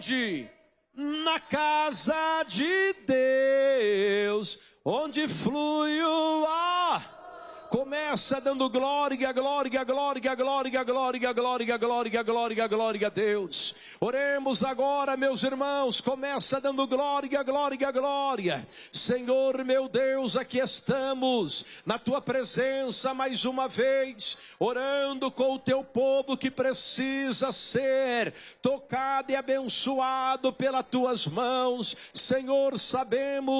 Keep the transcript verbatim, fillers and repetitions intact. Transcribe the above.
Aonde? Na casa de Deus, onde flui o ar. Começa dando glória, glória, glória, glória, glória, glória, glória, glória, glória a Deus. Oremos agora, meus irmãos. Começa dando glória, glória, glória. Senhor meu Deus, aqui estamos na tua presença mais uma vez, orando com o teu povo que precisa ser tocado e abençoado pelas tuas mãos. Senhor, sabemos